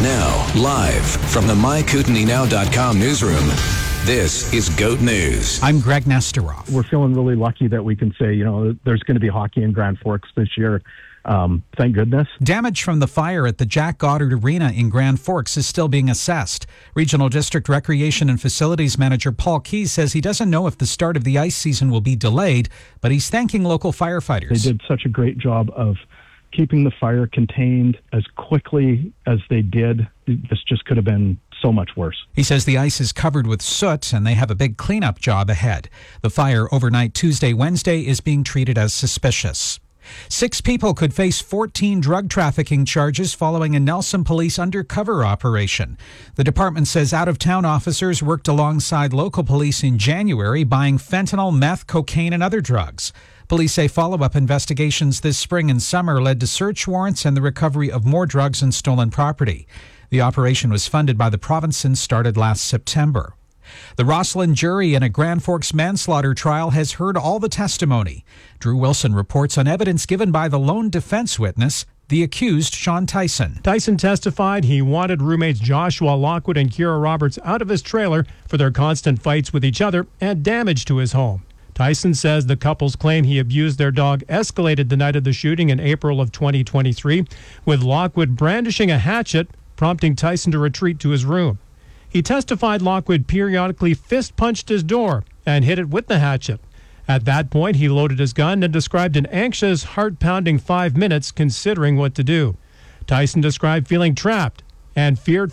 Now, live from the MyKootenaeNow.com newsroom, this is GOAT News. I'm Greg Nesterov. We're feeling really lucky that we can say, there's going to be hockey in Grand Forks this year. Thank goodness. Damage from the fire at the Jack Goddard Arena in Grand Forks is still being assessed. Regional District Recreation and Facilities Manager Paul Keyes says he doesn't know if the start of the ice season will be delayed, but he's thanking local firefighters. They did such a great job of keeping the fire contained as quickly as they did. This just could have been so much worse. He says the ice is covered with soot and they have a big cleanup job ahead. The fire overnight Tuesday, Wednesday is being treated as suspicious. 6 people could face 14 drug trafficking charges following a Nelson police undercover operation. The department says out-of-town officers worked alongside local police in January buying fentanyl, meth, cocaine, and other drugs. Police say follow-up investigations this spring and summer led to search warrants and the recovery of more drugs and stolen property. The operation was funded by the province and started last September. The Rossland jury in a Grand Forks manslaughter trial has heard all the testimony. Drew Wilson reports on evidence given by the lone defense witness, the accused Sean Tyson. Tyson testified he wanted roommates Joshua Lockwood and Kira Roberts out of his trailer for their constant fights with each other and damage to his home. Tyson says the couple's claim he abused their dog escalated the night of the shooting in April of 2023, with Lockwood brandishing a hatchet, prompting Tyson to retreat to his room. He testified Lockwood periodically fist-punched his door and hit it with the hatchet. At that point, he loaded his gun and described an anxious, heart-pounding 5 minutes considering what to do. Tyson described feeling trapped and feared